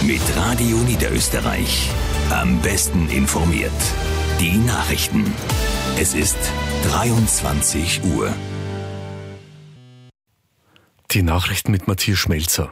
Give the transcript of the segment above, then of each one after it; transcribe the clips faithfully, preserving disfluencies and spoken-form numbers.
Mit Radio Niederösterreich. Am besten informiert. Die Nachrichten. Es ist dreiundzwanzig Uhr. Die Nachrichten mit Matthias Schmelzer.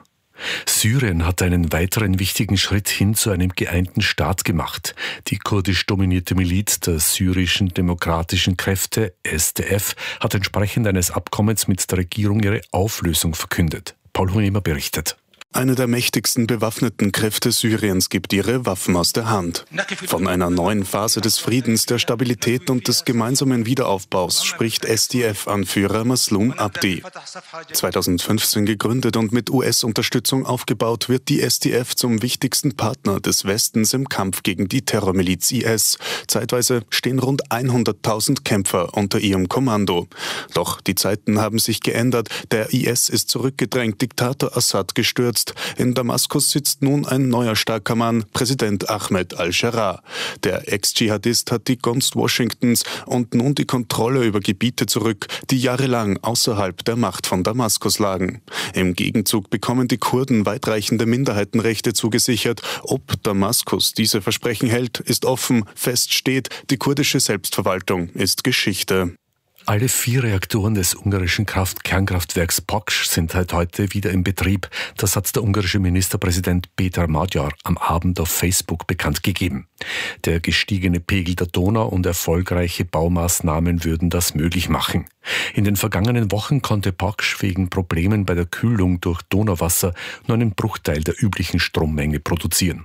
Syrien hat einen weiteren wichtigen Schritt hin zu einem geeinten Staat gemacht. Die kurdisch dominierte Miliz der syrischen demokratischen Kräfte, S D F, hat entsprechend eines Abkommens mit der Regierung ihre Auflösung verkündet. Paul Hunemer berichtet. Eine der mächtigsten bewaffneten Kräfte Syriens gibt ihre Waffen aus der Hand. Von einer neuen Phase des Friedens, der Stabilität und des gemeinsamen Wiederaufbaus spricht S D F-Anführer Mazloum Abdi. zweitausendfünfzehn gegründet und mit U S-Unterstützung aufgebaut, wird die S D F zum wichtigsten Partner des Westens im Kampf gegen die Terrormiliz I S. Zeitweise stehen rund hunderttausend Kämpfer unter ihrem Kommando. Doch die Zeiten haben sich geändert. Der I S ist zurückgedrängt, Diktator Assad gestürzt. In Damaskus sitzt nun ein neuer starker Mann, Präsident Ahmed al-Sharaa. Der Ex-Dschihadist hat die Gunst Washingtons und nun die Kontrolle über Gebiete zurück, die jahrelang außerhalb der Macht von Damaskus lagen. Im Gegenzug bekommen die Kurden weitreichende Minderheitenrechte zugesichert. Ob Damaskus diese Versprechen hält, ist offen. Fest steht, die kurdische Selbstverwaltung ist Geschichte. Alle vier Reaktoren des ungarischen Kraft-Kernkraftwerks Paks sind seit heute wieder in Betrieb. Das hat der ungarische Ministerpräsident Péter Magyar am Abend auf Facebook bekannt gegeben. Der gestiegene Pegel der Donau und erfolgreiche Baumaßnahmen würden das möglich machen. In den vergangenen Wochen konnte Paks wegen Problemen bei der Kühlung durch Donauwasser nur einen Bruchteil der üblichen Strommenge produzieren.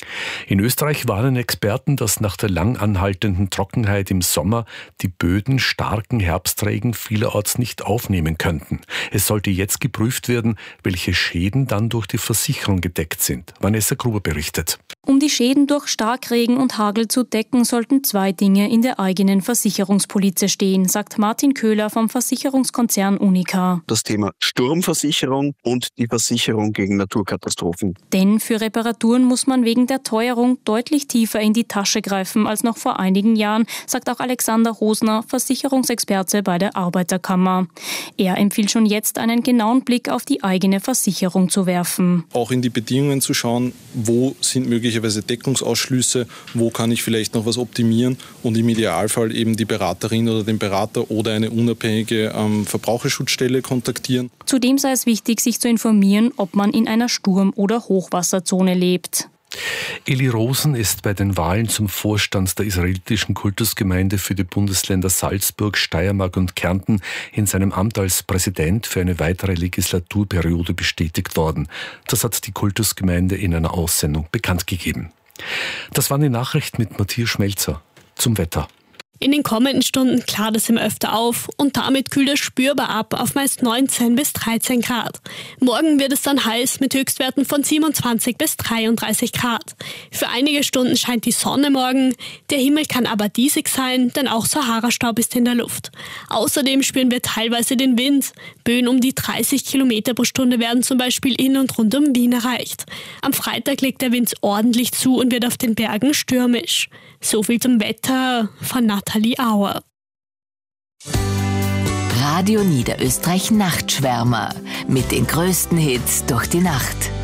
In Österreich warnen Experten, dass nach der lang anhaltenden Trockenheit im Sommer die Böden starken Herbstregen vielerorts nicht aufnehmen könnten. Es sollte jetzt geprüft werden, welche Schäden dann durch die Versicherung gedeckt sind. Vanessa Gruber berichtet. Um die Schäden durch Starkregen und Hagel zu decken, sollten zwei Dinge in der eigenen Versicherungspolize stehen, sagt Martin Köhler vom Versicherungskonzern Unica. Das Thema Sturmversicherung und die Versicherung gegen Naturkatastrophen. Denn für Reparaturen muss man wegen der Teuerung deutlich tiefer in die Tasche greifen als noch vor einigen Jahren, sagt auch Alexander Rosner, Versicherungsexperte bei der Arbeiterkammer. Er empfiehlt schon jetzt, einen genauen Blick auf die eigene Versicherung zu werfen. Auch in die Bedingungen zu schauen, wo sind möglicherweise Deckungsausschlüsse, wo kann ich vielleicht noch was optimieren und im Idealfall eben die Beraterin oder den Berater oder eine unabhängige ähm, Verbraucherschutzstelle kontaktieren. Zudem sei es wichtig, sich zu informieren, ob man in einer Sturm- oder Hochwasserzone lebt. Eli Rosen ist bei den Wahlen zum Vorstand der israelitischen Kultusgemeinde für die Bundesländer Salzburg, Steiermark und Kärnten in seinem Amt als Präsident für eine weitere Legislaturperiode bestätigt worden. Das hat die Kultusgemeinde in einer Aussendung bekannt gegeben. Das waren die Nachrichten mit Matthias Schmelzer. Zum Wetter. In den kommenden Stunden klart es immer öfter auf und damit kühlt es spürbar ab auf meist neunzehn bis dreizehn Grad. Morgen wird es dann heiß mit Höchstwerten von siebenundzwanzig bis dreiunddreißig Grad. Für einige Stunden scheint die Sonne morgen, der Himmel kann aber diesig sein, denn auch Sahara-Staub ist in der Luft. Außerdem spüren wir teilweise den Wind. Böen um die dreißig Kilometer pro Stunde werden zum Beispiel in und rund um Wien erreicht. Am Freitag legt der Wind ordentlich zu und wird auf den Bergen stürmisch. So viel zum Wetter von Nathalie Auer. Radio Niederösterreich Nachtschwärmer mit den größten Hits durch die Nacht.